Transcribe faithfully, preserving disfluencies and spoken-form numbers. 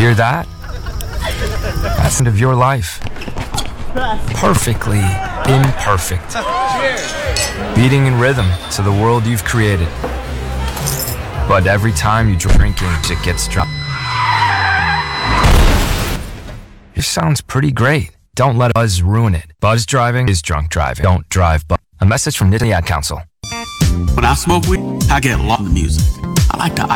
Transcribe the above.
Hear that? That's the end of your life. Perfectly imperfect. Beating in rhythm to the world you've created. But every time you drink it, it gets drunk. Your sound's pretty great. Don't let buzz ruin it. Buzz driving is drunk driving. Don't drive buzz. A message from Nittany Ad Council. When I smoke weed, I get lost in the music. I like to